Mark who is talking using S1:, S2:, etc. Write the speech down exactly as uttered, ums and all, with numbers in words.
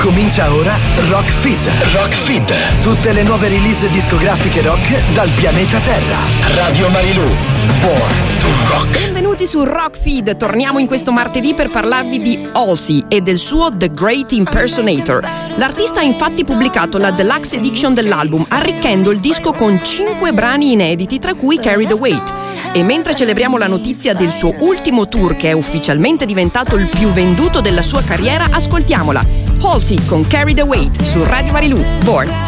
S1: Comincia ora Rock Feed. Rock Feed. Tutte le nuove release discografiche rock dal pianeta Terra. Radio Marilù. Born to Rock.
S2: Benvenuti su Rock Feed. Torniamo in questo martedì per parlarvi di Halsey e del suo The Great Impersonator. L'artista ha infatti pubblicato la deluxe edition dell'album, arricchendo il disco con cinque brani inediti, tra cui Carry the Weight. E mentre celebriamo la notizia del suo ultimo tour, che è ufficialmente diventato il più venduto della sua carriera, ascoltiamola. Halsey con Carry the Weight su Radio Marilù. Born